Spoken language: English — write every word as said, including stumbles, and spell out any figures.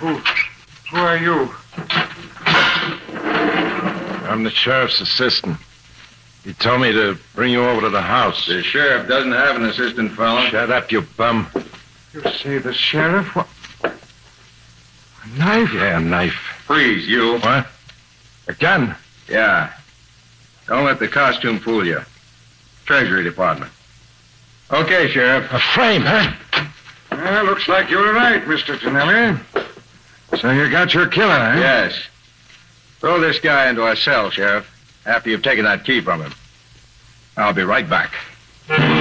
Who, who are you? I'm the sheriff's assistant. He told me to bring you over to the house. The sheriff doesn't have an assistant, fella. Shut up, you bum. You say the sheriff? What? A knife? Yeah, a knife. Freeze, you. What? A gun? Yeah. Don't let the costume fool you. Treasury Department. Okay, Sheriff. A frame, huh? Well, looks like you were right, Mister Tonelli. So you got your killer, eh? Yes. Throw this guy into our cell, Sheriff, after you've taken that key from him. I'll be right back.